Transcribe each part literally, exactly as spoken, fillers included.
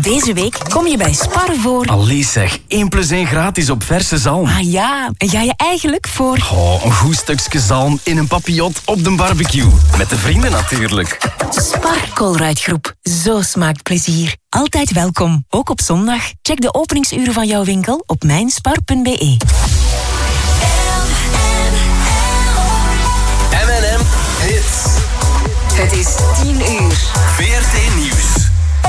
Deze week kom je bij Spar voor... Allee zeg, één plus één gratis op verse zalm. Ah ja, en ga je eigenlijk voor... Oh, een goed stukje zalm in een papillot op de barbecue. Met de vrienden natuurlijk. Spar Colruyt-groep. Zo smaakt plezier. Altijd welkom, ook op zondag. Check de openingsuren van jouw winkel op mijnspar punt be. M en M Hits. Het is tien uur. V R T Nieuws.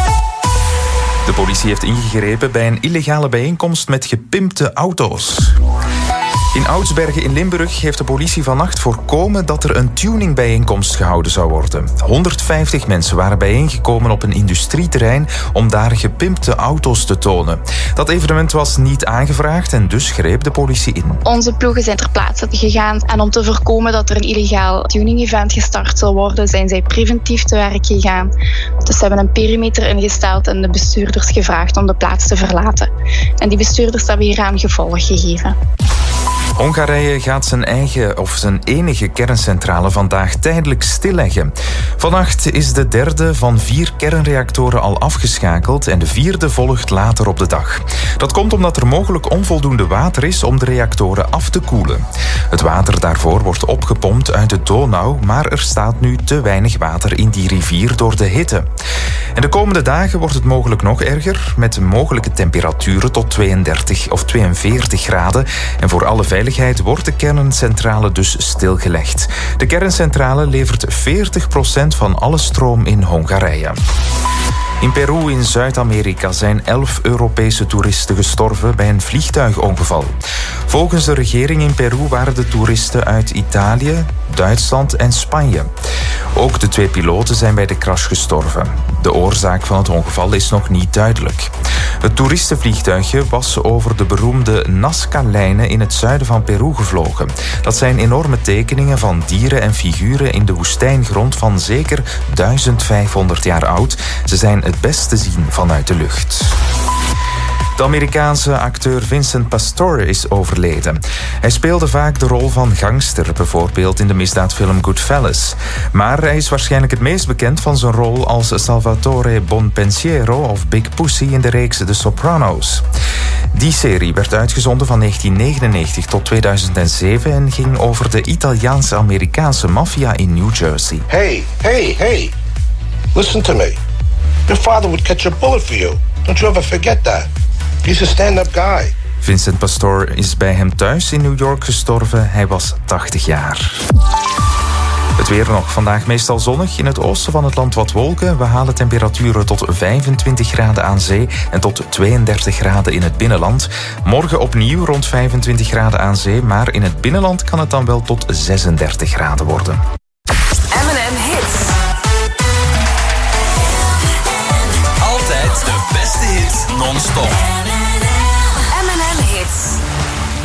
De politie heeft ingegrepen bij een illegale bijeenkomst met gepimpte auto's. In Oudsbergen in Limburg heeft de politie vannacht voorkomen dat er een tuningbijeenkomst gehouden zou worden. honderdvijftig mensen waren bijeengekomen op een industrieterrein om daar gepimpte auto's te tonen. Dat evenement was niet aangevraagd en dus greep de politie in. Onze ploegen zijn ter plaatse gegaan en om te voorkomen dat er een illegaal tuning-event gestart zal worden, zijn zij preventief te werk gegaan. Dus ze hebben een perimeter ingesteld en de bestuurders gevraagd om de plaats te verlaten. En die bestuurders hebben hieraan gevolg gegeven. Hongarije gaat zijn eigen of zijn enige kerncentrale vandaag tijdelijk stilleggen. Vannacht is de derde van vier kernreactoren al afgeschakeld en de vierde volgt later op de dag. Dat komt omdat er mogelijk onvoldoende water is om de reactoren af te koelen. Het water daarvoor wordt opgepompt uit de Donau, maar er staat nu te weinig water in die rivier door de hitte. En de komende dagen wordt het mogelijk nog erger, met mogelijke temperaturen tot tweeëndertig of tweeënveertig graden. En voor alle veiligheid wordt de kerncentrale dus stilgelegd. De kerncentrale levert veertig procent van alle stroom in Hongarije. In Peru in Zuid-Amerika zijn elf Europese toeristen gestorven bij een vliegtuigongeval. Volgens de regering in Peru waren de toeristen uit Italië, Duitsland en Spanje. Ook de twee piloten zijn bij de crash gestorven. De oorzaak van het ongeval is nog niet duidelijk. Het toeristenvliegtuigje was over de beroemde Nazca-lijnen in het zuiden van Peru gevlogen. Dat zijn enorme tekeningen van dieren en figuren in de woestijngrond van zeker duizendvijfhonderd jaar oud. Ze zijn het best te zien vanuit de lucht. De Amerikaanse acteur Vincent Pastore is overleden. Hij speelde vaak de rol van gangster, bijvoorbeeld in de misdaadfilm Goodfellas. Maar hij is waarschijnlijk het meest bekend van zijn rol als Salvatore Bonpensiero of Big Pussy in de reeks The Sopranos. Die serie werd uitgezonden van negentien negenennegentig tot tweeduizend zeven en ging over de Italiaanse-Amerikaanse maffia in New Jersey. Hey, hey, hey. Listen to me. Your father would catch a bullet for you. Don't you ever forget that. He's a stand-up guy. Vincent Pastore is bij hem thuis in New York gestorven. Hij was tachtig jaar. Het weer nog. Vandaag meestal zonnig. In het oosten van het land wat wolken. We halen temperaturen tot vijfentwintig graden aan zee en tot tweeëndertig graden in het binnenland. Morgen opnieuw rond vijfentwintig graden aan zee, maar in het binnenland kan het dan wel tot zesendertig graden worden. M en M Hits. Altijd de beste hits non-stop.